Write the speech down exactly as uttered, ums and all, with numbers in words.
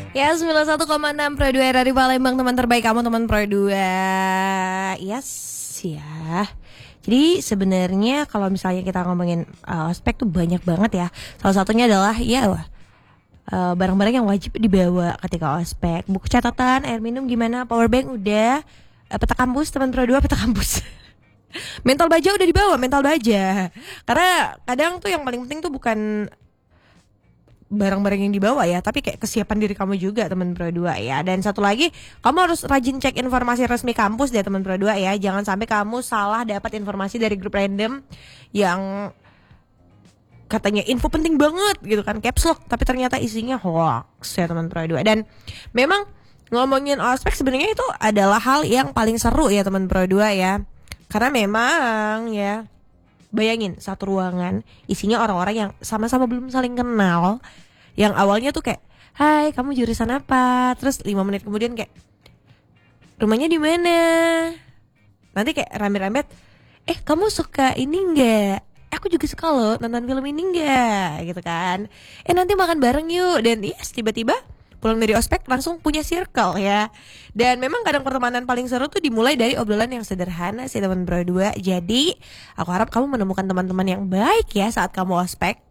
Ya, sembilan puluh satu koma enam Pro dua dari Palembang, teman terbaik kamu, teman Pro dua. Yes, ya. Jadi sebenarnya kalau misalnya kita ngomongin uh, ospek tuh banyak banget ya. Salah satunya adalah ya uh, barang-barang yang wajib dibawa ketika ospek. Buku catatan, air minum gimana, power bank udah, uh, peta kampus, teman Pro dua peta kampus. Mental baja udah dibawa, mental baja. Karena kadang tuh yang paling penting tuh bukan barang-barang yang dibawa ya, tapi kayak kesiapan diri kamu juga, teman Pro dua ya. Dan satu lagi, kamu harus rajin cek informasi resmi kampus deh, teman Pro dua ya. Jangan sampai kamu salah dapat informasi dari grup random yang katanya info penting banget gitu kan, caps lock, tapi ternyata isinya hoax ya, teman Pro dua. Dan memang ngomongin ospek sebenarnya itu adalah hal yang paling seru ya, teman Pro dua ya. Karena memang ya, bayangin satu ruangan isinya orang-orang yang sama-sama belum saling kenal. Yang awalnya tuh kayak, hai kamu jurusan apa? Terus lima menit kemudian kayak, rumahnya di mana? Nanti kayak rame-rame, eh kamu suka ini enggak? Aku juga suka loh nonton film ini enggak? Gitu kan. Eh nanti makan bareng yuk. Dan yes, tiba-tiba pulang dari ospek langsung punya circle ya. Dan memang kadang pertemanan paling seru tuh dimulai dari obrolan yang sederhana sih, teman Pro dua. Jadi aku harap kamu menemukan teman-teman yang baik ya saat kamu ospek.